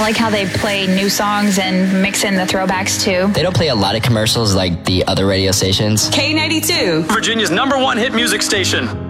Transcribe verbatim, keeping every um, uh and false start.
like how they play new songs and mix in the throwbacks too. They don't play a lot of commercials like the other radio stations. K ninety-two, Virginia's number one hit music station.